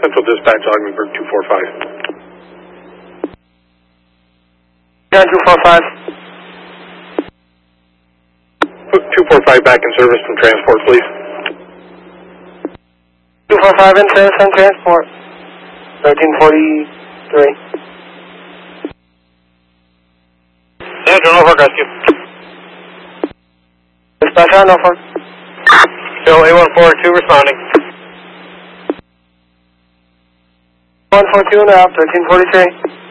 Central Dispatch, Ogdenburg 245. Yeah, 245. 245 back in service from transport, please. 245 in service on transport. 1343. Central Norfolk Rescue. Dispatch on Norfolk. Bill A142 responding. 142 now, 1343.